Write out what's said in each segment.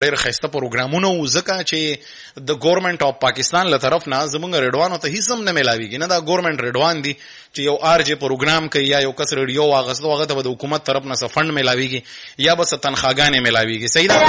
ډېر ښایسته پروګرامونه وو ځکه چې د ګورنمنټ اف پاکستان له طرف نه زمونږ ریډوانو ته هیڅ هم نه میلاویږي نه دا ګورنمنټ ریډوان دي چې یو RJ پروګرام کوي یا یو کس ریډیو واغستو هغه ته د حکومت طرف نه څه فند میلاویږي یا بس تنخواګانې میلاویږي. صحیح ده.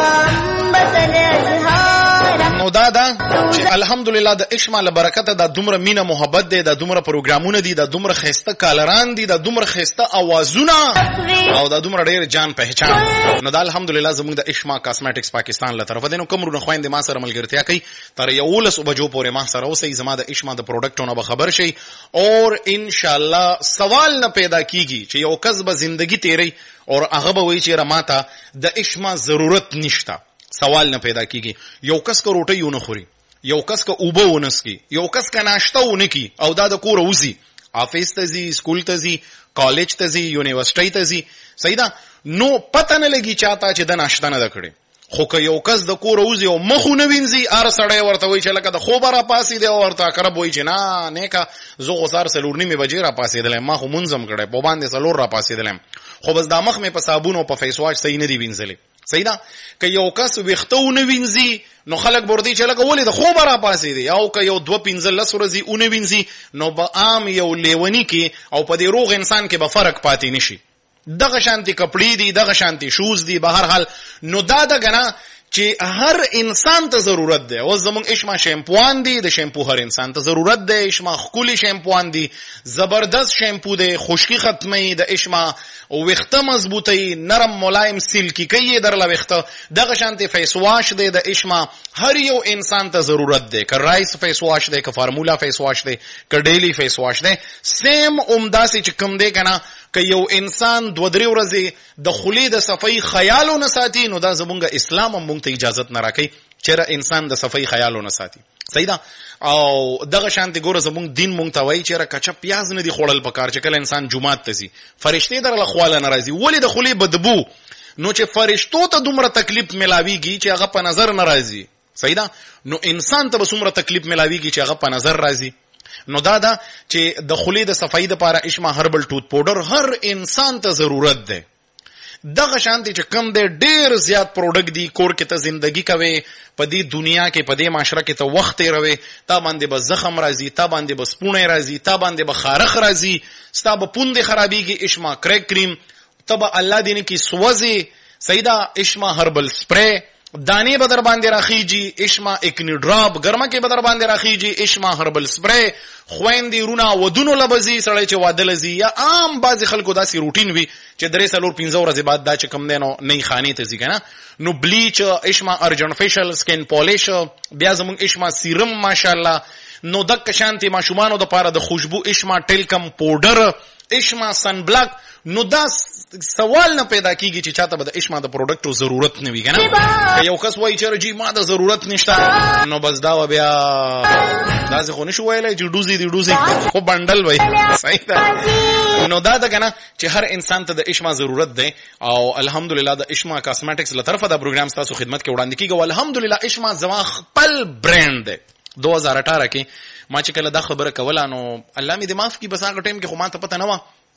نو دا چې الحمدلله د اشما له برکته دا دومره مینه محبت دی، دا دومره پروګرامونه دي، دا دومره ښایسته کالران دي، دا دومره ښایسته اوازونه او دا دومره ډېر جان پہچان. نو دا الحمدلله زموږ د اشما کاسمیټکس پاکستان له طرفه دی. نو کوم رونه خويندې ما سره ملګرتیا کوي تر 11 بجو پورې ما سره اوسئ، زما د اشما د پروډکټونو به خبر شي اور ان شاء الله سوال نه پیدا کیږي چې یو کس به زندگی تیری اور هغه به وایي چې را ماته د اشما ضرورت نشته. سوال نه پیدا کیږي. یو کس که روټي ونه خوري، یو کس که اوبه ونسکي، یو کس که ناشته ونه کی او دا د کور وزي، افیس ته ځي، سکول ته ځي، کالج ته ځي، یونیورسيټي ته ځي، صحیح ده، نو پته نه لګي چاته چې د ناشته نه ده کړې. خو که یو کس د کور وزي او مخونه وینځي ار سړی ورته وایي چې لکه د خوبه را پاسې دی او ورته اقرب وایي چې نه نیکه زه خو سهار 4:30 بجې را پاسېدلی ما خو منظم کړی په باندې 4 را پاسېدلی خو بس دا مخ مې په صابون او په فیس واش صحیح نه دی وینځلی. صحیح ده. که یو کس ویښته ونه وینځي نو خلک بردی چې لکه ولې د خوبه را پاسېدی، او که یو 2-15 ورځې ونه وینځي نو به عام یو لیوني کې او په دې روغ انسان کې به فرق پاتې نشي. دغه شانتي کپړې دي، دغه شانتي شوز دي، به هر حال نو دا د ګنه چې هر انسان ته ضرورت دی. او زمونږ اشما شیمپوان دي، د شیمپو هر انسان ته ضرورت دی. اشما خولي شیمپوان دي، زبردست شیمپو دی، خشکی ختمي د اشما او ویښته مضبوطي، نرم ملایم سلکی کوي درله ویښته. دغه شانتي فیس واش دی د اشما، هر یو انسان ته ضرورت دی. که رایس فیس واش دی، که فارمولا فیس واش دی، که ډیلی فیس واش دی، سیم عمداسي چې کوم دی کنه که یو انسان 2-3 ورځې د خولې د صفای خیالو نه ساتي نو دا زمونږ اسلام هم مونږ ته اجازت نه راکوي چې انسان د صفای خیالو نه ساتي. صحیح ده. او دغه شانتي ګوره زمونږ دین مونږ ته وایي چې کچه پیاز نه دي خوړل پکار چې کله انسان جمعات ته ځي فرشتې درله خواله نه راځي. ولې د خولې بدبو؟ نو چې فرشتو ته دومره تکلیف ملاویږي چې هغه په نظر نه راځي. صحیح ده. نو انسان ته به څومره تکلیف ملاویږي چې هغه په نظر راځي. نو دا چې د خولې د صفای لپاره اشما هربل ټوت پاوډر هر انسان ته ضرورت ده. دغه شانتي چې کم دی ډیر زیات پروډکټ دی، کور کې ته زندگی کوي، په دې دنیا کې په دې معاشره کې ته وخت تیروي، تا باندې به زخم راځي، تا باندې به سپونه راځي، تا باندې به خارخ راځي، ستا به پوندې خرابېږي. اشما کریک کریم ته به الله دې نه کې سوځي. صحیح ده. اشما هربل سپری دانی بدر باندې راخیږي. اشما اکنی ډراپ ګرمه کې بدر باندې راخیږي. اشما هربل سپری خويندې رونه ودونو لبزي سړی چې واده لزي یا عام بعضی خلکو داسې روټین وي چې 3-4-5 ورځې بعد دا چې کم دی نو نه خانې ته ځي کنه. نو بلیچ اشما ارجن فیشل سکین پالیش بیا زمونږ اشما سیرم ماشاءالله. نو دک شانتي ماشومانو د پاره د خوشبو اشما ټیلکم پاوډر، اشما سن بلاک. نو دا سوال نه پیدا کیږي چې چاته به د اشما د پروډکټو ضرورت نه وي کنه. که یو کس وایي چې جی ما د ضرورت نشته نو بس دا بیا دا څه خو نشو ویلای چې ډوزي دی ډوزي خو بندل وای. صحیح ده. نو دا کنه چې هر انسان ته د اشما ضرورت دی. او الحمدلله د اشما کاسمیټکس له طرفه دا پروګرام تاسو خدمت کې وړاندې کیږي. او الحمدلله اشما زما خپل برانډ دی. 2018 کې ما چې کله دا خبره کوله نو الله می دې معاف کی، بس هغه ټیم کې خو ما ته پته نه و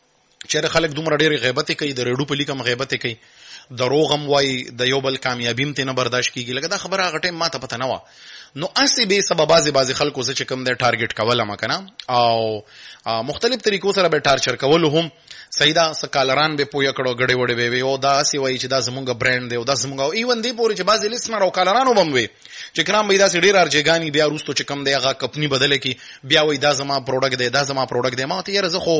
چې خلک دومره ډېر غیبت کوي، د ریډو په لیکم غیبت کوي، دروغم وای، د یو بل کامیابیم ته نه برداشت کیږي. لکه دا خبره هغه ټیم ما ته پته نه و. نو اسی به سبب بعضی خلکو چې کوم د ټارګټ کوله ما کنه او مختلف طریقو سره به ټارچر کول هم. صحیح ده. سکالران به پویا کړو غړې وړې به او دا سی وای چې دا زمونږ برانډ دی او دا زمونږ ایون دی پورې چې بعضی لیسنر او کالرانو بم وي چې کرام به دا سي ډیر ارجګانی بیا روستو چې کم دی هغه کمپنی بدله کی بیا وای دا زما پروډکټ دی، دا زما پروډکټ دی. ما ته یې زه خو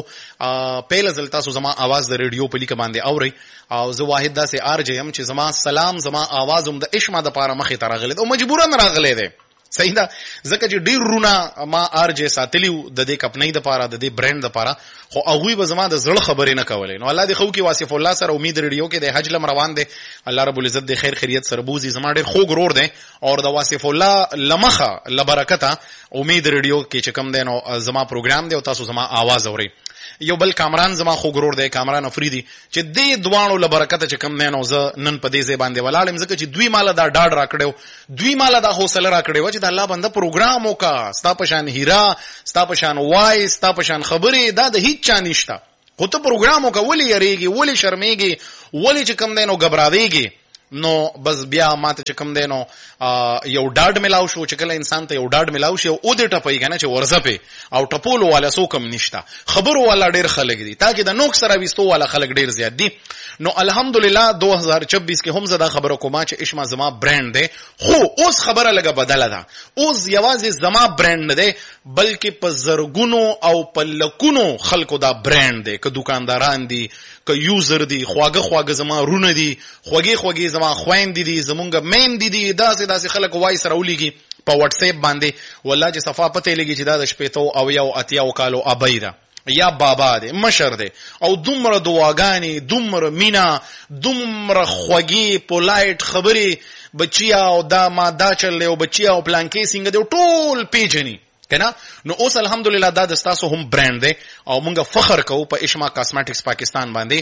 پیل ځل تاسو زما आवाज د ریډیو په لیک باندې اوري او زه واحد دا سي ار جی ام چې زما سلام زما आवाज هم د اشما د پاره مخې ته راغلی او مجبورن راغلی دی. صحیح ده. ځکه چې ډیر رونه ما ار جی ساتلیو د دې کمپنی د پاره د دې برانډ د پاره، خو هغه به زما د زړه خبرې نه کولې. نو الله دې خو کې واسف الله سره امید ریډیو کې د حج لم روان دي. الله رب العزت دې خیر خیریت سره بوزي. زما ډیر خوږ رور دي او د واسف الله لمخه لبرکته امید ریډیو کې چې کم دینو زما پروګرام دی او تاسو زما आवाज اوري. یو بل کامران زما خو ګرور دی، کامران افریدي چې دې دوانو لبرکته چې کم نه نو زه نن په دې ځای باندې ولاړم ځکه چې دوی مال دا ډاډ راکړیو، دوی مال دا حوصله راکړیو چې د الله بنده پروګرام وکا، ستا پشان هیرا، ستا پشان وای، ستا پشان خبرې دا د هیڅ چا نشته. خو ته پروګرام وکا، ولی یریږي، ولی شرمېږي، ولی چې کم نه نو غبراويږي. نو بس بیا ماته چې کوم دی نو یو ډاډ ملاو شو چې کله انسان ته یو ډاډ ملاو شي او دې ټپي کنه چې ورځه په او ټپولو والا سو کم نشتا خبرو والا ډیر خلک دي تاکي د نوک سره وستو والا خلک ډیر زیات دي. نو الحمدلله 2026 کې هم زدا خبره کومه چې اشما زما برانډ دی خو اوس خبره لګه بدله ده. اوس یوازې زما برانډ نه دی بلکې په زرګونو او په لکونو خلکو دا برانډ دی که دکانداران دي که یوزر دي خواږه زما رونه دي خوږی زما خويندې دي زمونږ مین دي داسې خلک وای سره ولېږي په واتس اپ باندې والله چې صفه پته لګي چې دا د شپېتو او یو اتیاو کالو ابای ده یا بابا دی مشر دی او دومره دعاګانی دومره مینا دومره خوږی پولایټ خبري بچیا او دا ما دا چل له بچیا او پلان کیسینګ دی ټول پیجنی کنه. نو اوس الحمدلله دا د تاسو هم برانډ دی او مونږ فخر کوو په اشما کاسمیټکس پاکستان باندې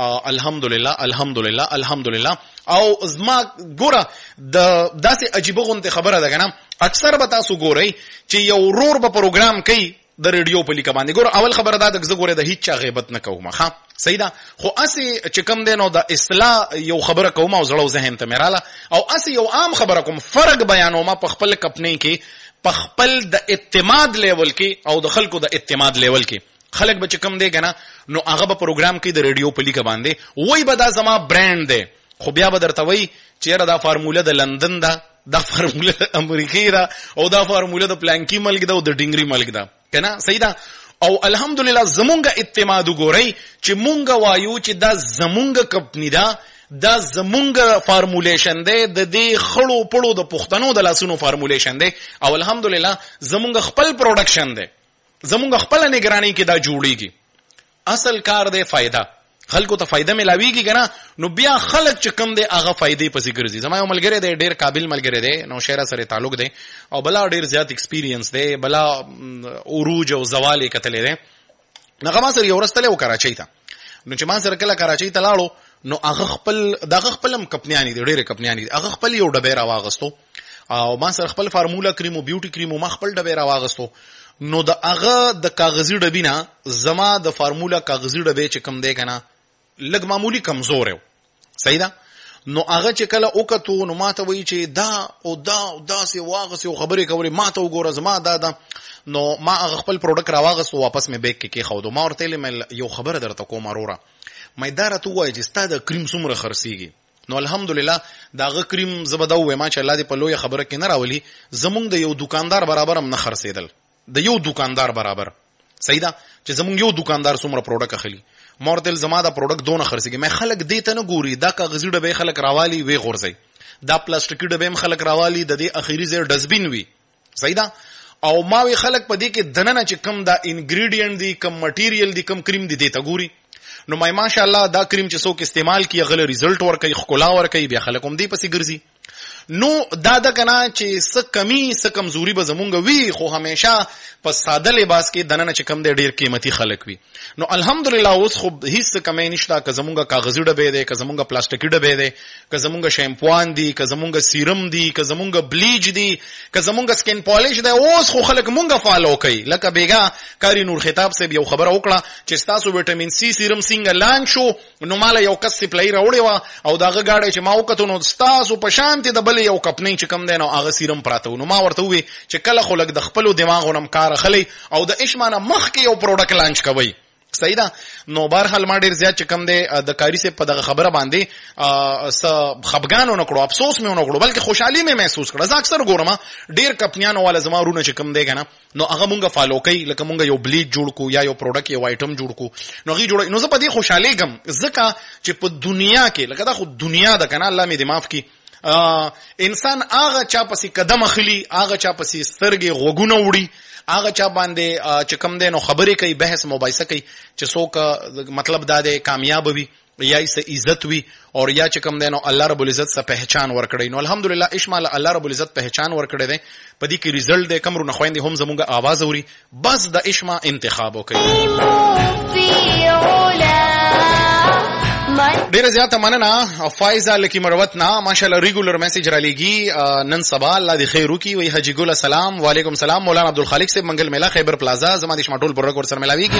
الحمدلله. او زما ګوره د داسې عجیب غونډه خبره ده کنه اکثر به تاسو ګورئ چې یو رور به پروګرام کوي د ریډیو په لیکه باندې. ګوره اول خبره دا د زګوره د هیڅ چا غیبت نه کوم ښا صحیح ده خو اسی چې کم دینو د اصلاح یو خبره کوم او زړه ذهن ته مراله او اسی یو عام خبره کوم فرق بیانوم په خپل کپنې کې په خپل د اعتماد لیول کې او د خلکو د اعتماد لیول کې خلک به کم دی کنه نو هغه په پروګرام کې د ریډیو په لیکه باندې وای به دا زما برانډ دی خو بیا به درته وای چې دا فارموله د لندن ده دا فارموله د امریکای ده او دا فارموله د پلانکی ملک ده او د ډینګری ملک ده کنه صحیح ده. او الحمدلله زمونږ اعتماد وګورئ چې مونږ وایو چې دا زمونږ کمپنی ده دا زمونږ فارمولیشن دی د دې خړو پړو د پښتنو د لاسونو فارمولیشن دی او الحمدلله زمونږ خپل پروډکشن دی زمونږ خپل نگرانی کې دا جوړیږي. اصل کار دی فائدہ خلکو ته فائدہ ملاويږي کنه نو بیا خلک چې کم دی هغه فائدې پسې ګرځي. زما یو ملګری دی ډیر قابل ملګری دی نو شهر سره تعلق دی او بلا ډیر زیات ایکسپیرینس دی بلا عروج او زوال کتلې دی نغه ما سره یو ورستله و کراچۍ ته نو چې ما سره کله کراچۍ ته لاړو نو هغه خپلم کپنیانی دی ډېر کپنیانی دی هغه خپل یو ډبې راواغستو او ما سره خپل فارمولا کریم او بیوټي کریم او ما خپل ډبې راواغستو نو د هغه د کاغذي ډبینه زما د فارمولا کاغذي ډبې چې کم دی کنه لګ معمولی کمزور یو صحیح ده. نو هغه چې کله وکړو نو ماته وایي چې دا سه واغس یو خبرې کولې ماته وګوره زما دا نو ما هغه خپل پروډکټ راواغستو واپس مې بیگ کې خو ما ورته لې یو خبره درته کوم اورا مې داره تو وایي چې ستاسو کریم څومره خرڅيږي نو الحمدلله داغه کریم زبده وې ما چې الله دې په لوی خبره کې نه راولي زمونږ د یو دکاندار برابر هم نه خرڅېدل د یو دکاندار برابر صحیح ده چې زمونږ یو دکاندار څومره پروډکټ اخلي مورتل زما دا پروډکټ دونه خرڅيږي مې خلک دې ته نه ګوري دا کاغذي ډبې خلک راوالي وی غورځي دا پلاستیکي ډبې هم خلک راوالي د دې اخیری ځای ډسبین وی صحیح ده او ما وی خلک په دې کې دننه چې کم دا انګریډینټ دي کم مټیریل دي کم کریم دي ته ګوري نو مې ماشاءالله دا کریم چې څوک استعمال کیه غل ریزلټ ورکړي خلا ورکړي بیا خلک هم دې پسې ګرځي نو دا کنه چې څه کمی څه کمزوري به زمونږ وی خو همیشه په ساده لباس کې دننه چې کم دی ډیر قیمتي خلک وي نو الحمدلله اوس خو هیڅ کمی نشته که زمونږ کاغذي ډبې دی که زمونږ پلاستیکي ډبې دی که زمونږ شیمپوان دی که زمونږ سیرم دی که زمونږ بلیچ دی که زمونږ سکین پالیش دی اوس خو خلک مونږه فالو کوي لکه بیګا کاری نور خطاب سے یو خبره وکړه چې تاسو وټامین سی سیرم څنګه لانچ شو نو مال یو کس سپلای راوړی و او داغه گاډي چې ما وکړو نو تاسو په شانتي د بل یو کپنی چې کم دی نو هغه سیرم پراته نو ما ورته وی چې کله خلک د خپل دماغونم کار اخلي او د اشمانه مخ کې یو پروډکټ لانچ کوي صحیح ده نو بهرحال ما ډیر زیات چې کم دی د کاری سے په دغه خبره باندې خپګانو نکړو افسوس مې نکړو بلکې خوشحالي مې محسوس کړه زه اکثر ګورم ډیر کپنیانو والا زمارونه چې کم دی کنه نو هغه مونږه فالو کوي لکه مونږ یو بلیچ جوړ کو یا یو پروډکټ یو آیټم جوړ کو نو غي جوړ نو زه په دې خوشحالي ګم ځکه چې په دنیا کې لکه دا خو دنیا ده کنه الله مې دې معاف کی انسان هغه چا پسې قدم اخلي هغه چا پسې سترګې غوګونه وړي هغه چا باندې چې کم دی نو خبرې کوي بحث مباحثه کوي چې څوک مطلب دا دی کامیاب وي یا یې عزت وي او یا چې کم دی نو الله رب العزت څخه پہچان ورکړي نو الحمدلله اشمال الله رب العزت پہچان ورکړي دی په دې کې ریزلټ دی کمرو نه خويندې هم زموږه आवाज اوري بس د اشما انتخاب وکړي ډیره زیاته مننه فایزه لکی مروت نا ماشاءالله ریګولر میسج را لګي نن سبا الله دې خیر وکي وی حجی ګل سلام وعلیکم سلام مولانا عبدالخالق صاحب منګل میلا خیبر پلازا زما د شماټول برک ور سره ملاویږي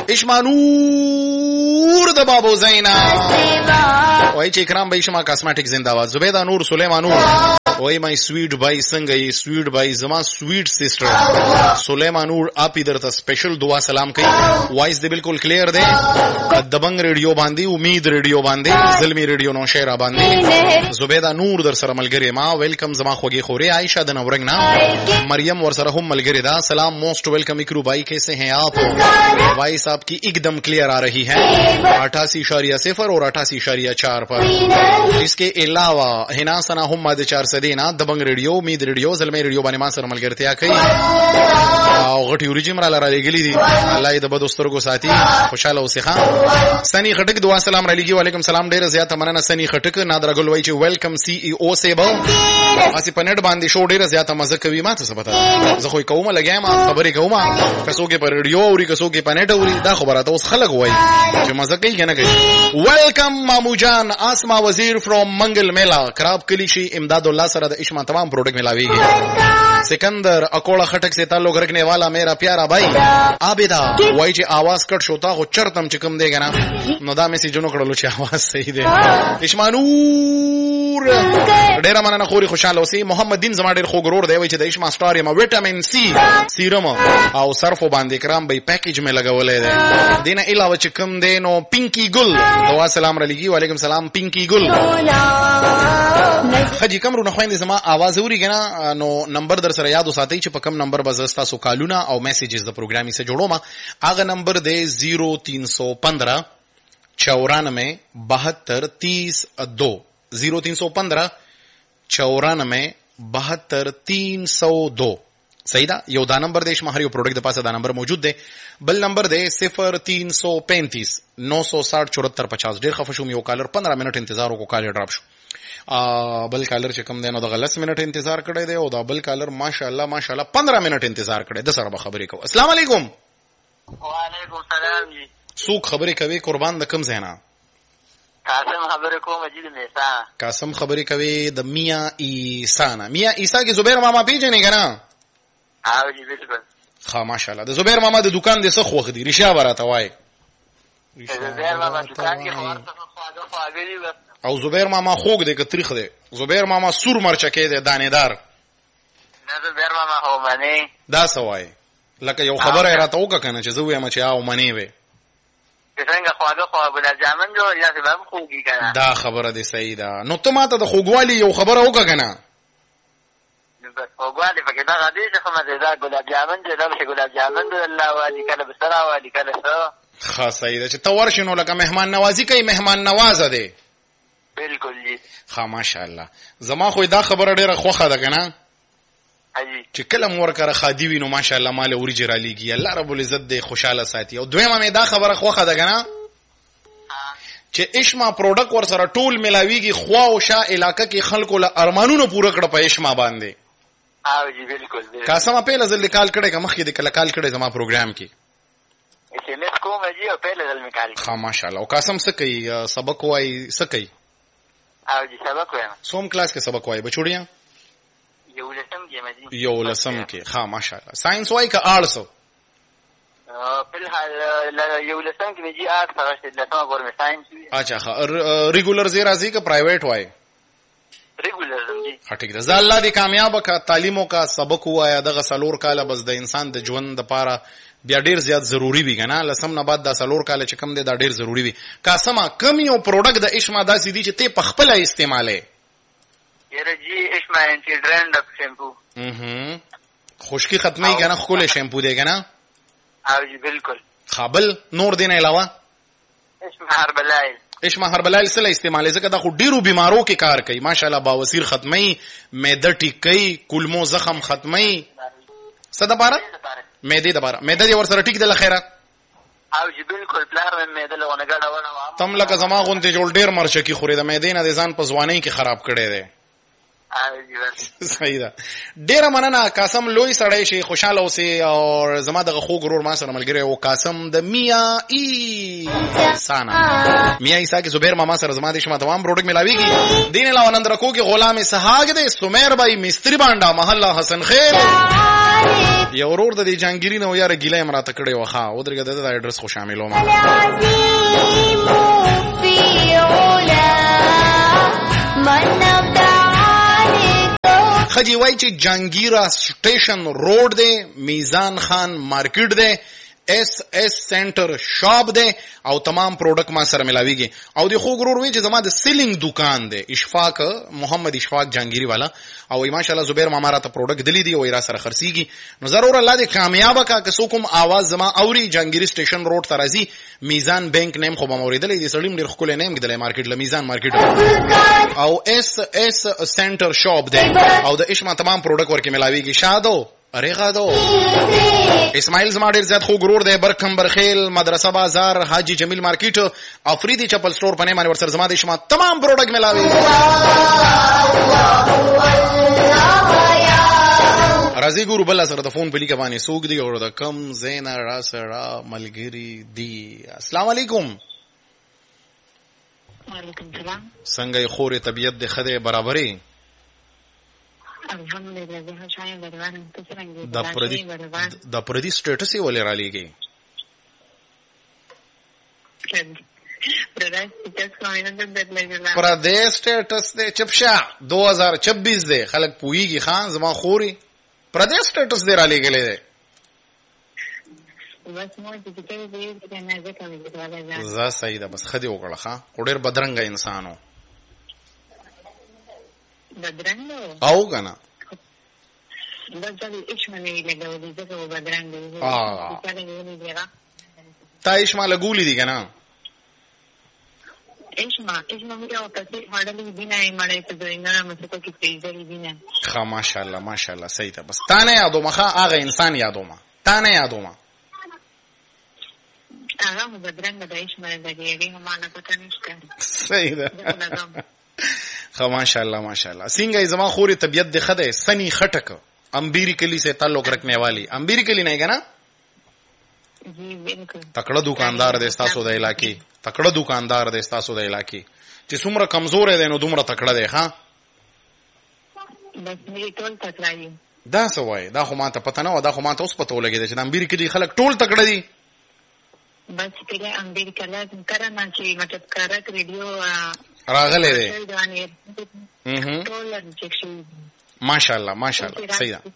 اشمانور د بابو زینا وای چې اکرام به شما کاسمیټک زنده‌باد زبیدا نور سلیمان نور وای مای سویټ بای څنګه یې سویټ بای زما سویټ سسټر سلیمان نور اپ ادھر سپیشل دعا سلام کوي وایس دې بالکل کلیر دی دبنګ ریډیو باندې امید ریډیو باندې زلمی ریډیو نو شهر باندې زبیدا نور در سره ملګری ما ویلکم زما خوږی خوري عائشہ د نورنګ نا مریم ور سره هم ملګری دا سلام موسٹ ویلکم اکرو بھائی کیسے ہیں آپ وائس آپ کی ایک دم کلیئر آ رہی ہے 88.0 اور 88.4 پر اس کے علاوہ ہنا سنا هم د 4 سدینا دبنګ ریډیو امید ریډیو زلمی ریډیو باندې ما سره ملګرتیا کوي او غټي ورجم را لګلی دي الله دې بدوسترګو ساتي خوشاله اوسه سنی خټک دعا سلام را لګي وعلیکم سلام ډیر زیاته مننه سنی خټک نادر ګل وای چې ویلکم سی ای او سیبل اسی پنډ باندې شو ډیر زیاته مزه کوي ما ته څه پتا زه خو کومه لګایم خبرې کومه کسو کې پر ریډیو او کسو کې پنډ اوري دا خبره ته اوس خلک وای چې مزه کوي کنه کوي ویلکم مامو جان اسما وزیر فرام منګل میلا خراب کلی شي امداد الله سره د اشما تمام پروډکټ ملاويږي सिकंदर अकोड़ा खटक से ताल्लुक रखने वाला मेरा प्यारा भाई आबिदा वही जे आवाज कट होता हो चरतम चिकम देगा ना नोदा में सी जुनो कड़लो ची आवाज सही दे इश्मानूर डेरा माना खोरी खुशाल होसी मोहम्मद दिन जमा डेर खोगरोर दे वही जे इश्मा स्टार में विटामिन सी सीरम او सरफो बांधे کرام भाई पैकेज में लगावले दे देना इलावा चिकम दे नो पिंकी गुल दवा सलाम रलीगी वालेकुम सलाम पिंकी गुल خجی کم رو نه خويندې زما आवाज اوري کنه نو نمبر در سره یاد وساتئ چې په کم نمبر بزستا سو کالونه او میسیجز د پروګرامي سره جوړوم هغه نمبر دی 0315 94 72 32 0315 94 72 302 صحیح دا یو دا نمبر دی شمه هر یو پروډکټ د پاسه دا نمبر موجود دی بل نمبر دی 0335 960 74 50 ډیر خفه شوم یو کالر 15 منټ انتظار وکړو کال ډراپ شو بل کالر چې کم دی نو د غلس منټ انتظار کړی دی او دا بل کالر ماشاءالله 15 منټ انتظار کړی د سره به خبرې کوو السلام علیکم وعلیکم السلام جی څوک خبرې کوي قربان د کم زینا قاسم خبرې کوم جی د میسا قاسم خبرې کوي د میا عیسانا میا عیسا کې زبیر ماما پیژنې کنه او جی بالکل ها ماشاءالله د زبیر ماما د دکان د څه خوخ دی رشا براته وای زبیر ماما دکان کې خبرته خواږه دی بس او زبیر ماما خوګ دی که تاریخ دی زبیر ماما سور مرچکې دی دانیدار نه زبیر ماما هو منی دا سوای لکه یو خبره راته وکړه کنه چې زه وایم چې او منی وې څنګه خواږه ګلاب جامن جو یا سبب خوږی کنه دا خبره دی صحیح ده نو ته ماته د خوګوالي یو خبره وکړه کنه بس خوګوالي فکر دا غدي چې کومه دا ګلاب جامن جو دا ګلاب جامن جو الله والی کله بسرا والی کله سو خاصه ده چې تو ورشنو لکه مهمان نوازی کوي مهمان نوازه دی بالکل جی ها ماشاءالله زما خو دا خبره ډیره خوخه ده کنه اجي چې کله مور کړه خادي وینو ماشاءالله مال اوري جرالیږي الله رب العزت دې خوشاله ساتي او دویمه مې دا خبره خوخه ده کنه چې اشما پروډکټ ور سره ټول ملاویږي خوا او شا علاقې کې خلکو له ارمانونو پوره کړ په اشما باندې او جی بالکل قاسم په لزل کال کړه که مخکې د کله کال کړه زما پروګرام کې SMS کوم جی او په لزل میکال ها ماشاءالله او قاسم څه کوي سبق وای څه کوي او جی سبق وایم سوم کلاس کې سبق وای بچوړیا یو لسم کې مجي یو لسم کې ها ماشاءالله ساينس وای که آرټس په الحال یو لسم کې مجي آرټس راشه لسم ګورم ساينس اچھا ریګولر زی راځي که پرایویټ وای ریګولر جی ټیک ده زه الله دې کامیاب کا تعلیمو کا سبق وایا دغه سلور کاله بس د انسان د ژوند لپاره بیا ډیر زیات ضروری وي کنه لسم نه بعد د سلور کاله چې کم دی دا ډیر ضروری وي قاسمه کم یو پروډکټ د اشما داسې دي چې ته په خپل استعماله یره جی اشما انټي ډرند اپ شیمپو خشکی ختمي کنه خپل شیمپو دی کنه او جی بالکل خابل نور دینه علاوه اشما هربلایل سره استعماله ځکه دا خو ډیرو بیمارو کې کار کوي ماشاءالله باوسیر ختمي معده ټیکي کولمو زخم ختمي صدا بارا معده د بارا معده ور سره ټیک د لخيره او جی بالکل پلار مې معده لونه غاډه تم لکه زما غونته جوړ ډیر مرچکی خوري د معده نه د ځان په ځواني کې خراب کړي دي صحیح ده. ډیره مننه قاسم، لوی سړی شي، خوشاله اوسې. او زما دغه خوږ ورور ما سره ملګری او قاسم د میا عیسی میا عیسی کې زبیر ماما سره زما د شما تمام پروډکټ ملاويږي. دین له ونندر کو کې غلام اسحاق دې سمیر بھائی مستری بانډا محله حسن خیر یو ورور د دې جانګيري نو یاره ګیله امراته کړي وخا او درګه د اډرس خو شاملو ما خجی وای چې جانگیرا سټیشن روډ دی، میزان خان مارکیټ دی، اس اس سنټر شاپ دی او تمام پروډکټ ما سره ملاويږي. او دی خو ګرور وی چې زما د سیلینګ دکان دی، اشفاق محمد اشفاق جانگیری والا. او ماشاءالله زبیر ماما راته پروډکټ دلی دی او را سره خرسيږي. نو ضرور الله دې کامیاب کا که څوک आवाज زما اوري جانگیری سټیشن روډ ترازی میزان بانک نیم خو به اوریدلې دي، سړیم ډیر خپل نیم کېدلې مارکیټ له میزان مارکیټ او اس اس سنټر شاپ دی او د اشما تمام پروډکټ ورکه ملاويږي. شادو ریغا دو اسماعیل زما ډیر زیات خو ګرور دی، برکم برخیل مدرسه بازار حاجی جمیل مارکیټ افریدی چپل سٹور پنه باندې ورسره زما د شما تمام پروډکټ ملاوي. راځي ګورو بل سره د فون په لیکه باندې سوق دی او د کم زینا را سره ملګری دی. السلام علیکم. وعلیکم السلام. څنګه خورې طبيعت د خده برابرې؟ الحمدلله زه شایم بدوانم. ته څنګه د پردي سټیټس یې ولې را لېږي؟ پردي سټیټس دی چپشا 2026 دی، خلک پوېږي خان زما خوري پردي سټیټس دی را لېږلې دی. بس مو چې ته دې نه ځکه وځه زه صحیح ده، بس خدي وکړه ښا ډېر بدرنګ انسانو بدرنګ او کنه بدل اشمنه لګولې ځکه و بدرنګ دی. تا اشما لګولې دي کنه؟ اشما مې او پسې هډلې دینه مړې په دینه مسکو کې پیځلې دینه. ښه ماشاءالله ماشاءالله صحیح ده. بس تا نه یادو مخه هغه انسان یادو ما تا نه یادو ما هغه بدرنګ د اشما لګېږي هم نه پته نشته. صحیح ده. ښه ماشاءالله ماشاءالله. څنګه زما خوري طبيعت د خده سني خټک امبيري کلی سے تعلق رکھنے والی امبيري کلی نه کنا جی بالکل تکړه دکاندار دې تاسو د علاقې تکړه دکاندار دې تاسو د علاقې چې څومره کمزور دی نو دومره تکړه دی. ها بس مې ټول تکړه دي. دا سوای دا خو ماته پته نه و، دا خو ماته اوس پته ولګی چې د امبيري کلی خلک ټول تکړه دي. بس کله امبيري کله څنګه نه چې مطلب کارک ریډیو راغله دی. ماشاءالله ماشاءالله صحیح ده.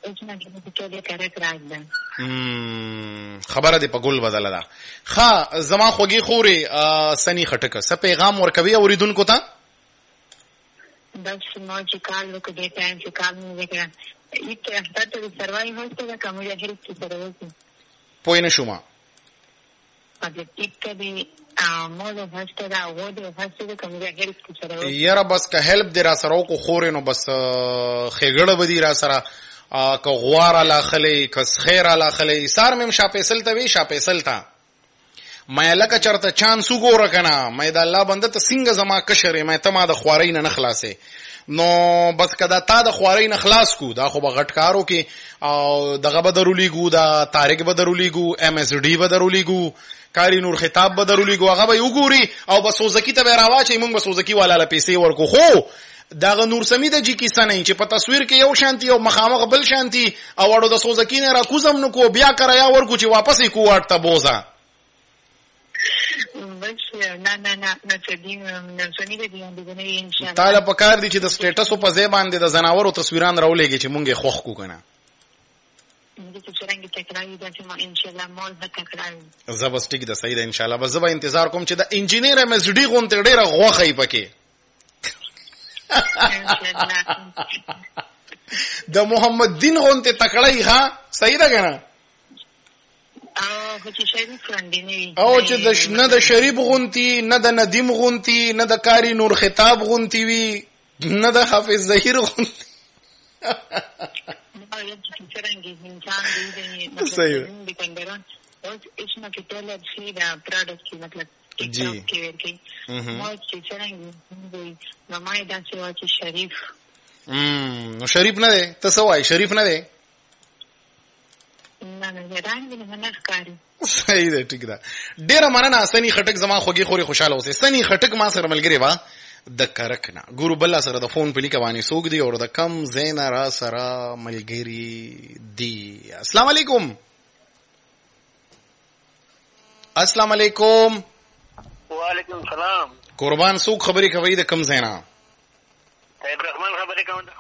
خبره دی په ګل بدله ده. ښه زما خوږی خوري سني خټک څه پیغام ورکوي اوریدونکو ته؟ بس نو چې کال وکړي ټایم چې کال مو وکړه ایت احتاج سروای هوسته کوم یو هیڅ څه وروسته پوه نه شوم. یاره بس که هلپ دی را سره وکړو خورې نو بس ښېګړه به دي را سره که غوار علا خلی که خیر علا خلی سار میم شاپیسل ته وی شاپیسل ته مې لکه چرته چانس وګوره کنه مې د الله بنده ته څنګه زما کشرې مې ته ما د خوارۍ نه خلاصې نو بس کدا تا د خوارۍ نه خلاص کو دا خو به غټ کارو کې او دغه به درولیګو دا طارق به درولیګو ام اس ډي به درولیګو کاری نور خطاب به درولیګو هغه به وګوري او بس سوزکی ته به راواچي موږ به سوزکی والا له پیسې ورکو. خو داغه نور سمید جی کیسه نه چې په تصویر کې یو شانتي او مخامخ بل شانتي او وړو د سوزکی نه را کوزم نو کو بیا کریا ورکو چې واپس یې کو واټ ته بوزا تعالی په کار دي چې د سټیټس په ځای باندې د زناورو تصویران راولېږي چې مونږه خوښ کو کنه. زبس ټیک ده صحیح ده ان شاء الله. بس زبا انتظار کوم چې د انجینیر ام اس ډي غونته ډیره غوخه پکې د محمد دین غونته تکړه ښه صحیح ده کنه او چې د نه د شریف غونتی نه د ندیم غونتی نه د کاری نور خطاب غونتی وی نه د حافظ ظهیر غونتی صحیح جی نو شریف نه دی؟ ته څه وایي شریف نه دی؟ صحیح ده، ټیک ده. ډیره مننه سنی خټک، زما خوږی خوري خوشاله اوسې. سنی خټک ما سره ملګری وا د کرک نه. ګورو بل سره د فون په لیکه باندې سوق دی او د کم زین را سره ملګری دی. السلام علیکم. السلام علیکم. وعلیکم السلام. قربان سوق خبرې کوي د کم زینا؟ طيب رحمان خبرې کوم.